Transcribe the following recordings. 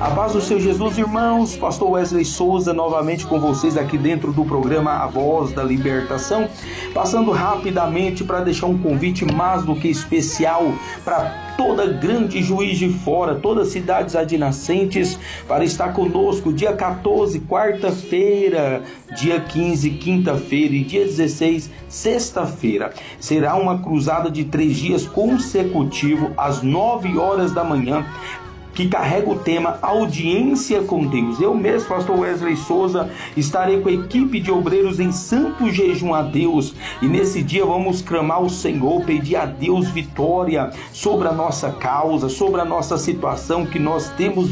A paz do Senhor Jesus, irmãos. Pastor Wesley Souza novamente com vocês aqui dentro do programa A Voz da Libertação, passando rapidamente para deixar um convite mais do que especial para toda grande Juiz de Fora, todas as cidades adjacentes, para estar conosco dia 14, quarta-feira, dia 15, quinta-feira e dia 16, sexta-feira. Será uma cruzada de 3 dias consecutivos às 9 horas da manhã, que carrega o tema Audiência com Deus. Eu mesmo, pastor Wesley Souza, estarei com a equipe de obreiros em santo jejum a Deus, e nesse dia vamos clamar ao Senhor, pedir a Deus vitória sobre a nossa causa, sobre a nossa situação que nós temos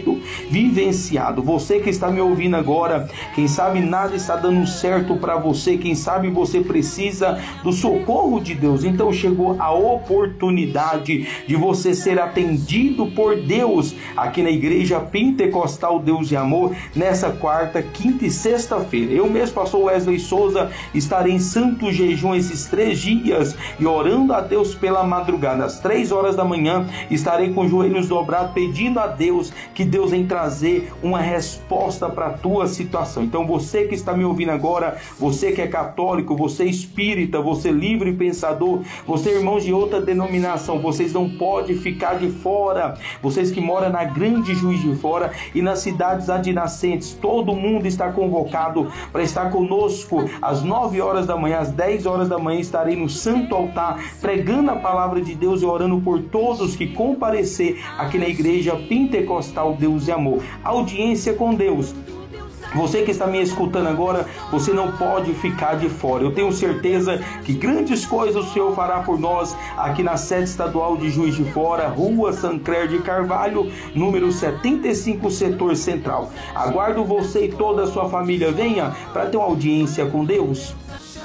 vivenciado. Você que está me ouvindo agora, quem sabe nada está dando certo para você, quem sabe você precisa do socorro de Deus, então chegou a oportunidade de você ser atendido por Deus aqui na Igreja Pentecostal Deus e Amor, nessa quarta, quinta e sexta-feira. Eu mesmo, pastor Wesley Souza, estarei em santo jejum esses 3 dias e orando a Deus pela madrugada. Às 3 horas da manhã estarei com os joelhos dobrados, pedindo a Deus que Deus venha trazer uma resposta para a tua situação. Então você que está me ouvindo agora, você que é católico, você espírita, você livre pensador, você irmãos de outra denominação, vocês não podem ficar de fora. Vocês que moram na grande Juiz de Fora e nas cidades adjacentes, todo mundo está convocado para estar conosco às 9 horas da manhã, às 10 horas da manhã estarei no santo altar pregando a palavra de Deus e orando por todos que comparecer aqui na Igreja Pentecostal Deus e Amor. Audiência com Deus. Você que está me escutando agora, você não pode ficar de fora. Eu tenho certeza que grandes coisas o Senhor fará por nós aqui na sede estadual de Juiz de Fora, Rua Sancler de Carvalho, número 75, setor central. Aguardo você e toda a sua família. Venha para ter uma audiência com Deus.